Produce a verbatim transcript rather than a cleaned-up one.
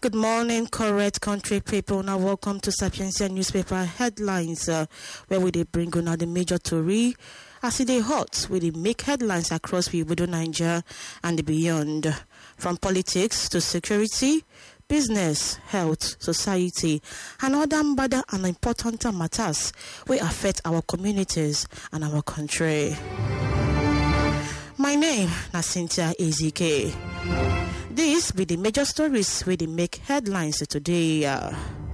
Good morning, correct country people. Now, welcome to Sapientia Newspaper Headlines, uh, where we they bring on the major story as it is hot. We they make headlines across Wibudo, Nigeria, and beyond, from politics to security, business, health, society, and other bad and important matters will affect our communities and our country. My name is Cynthia Ezike. These be the major stories where they make headlines today. Uh,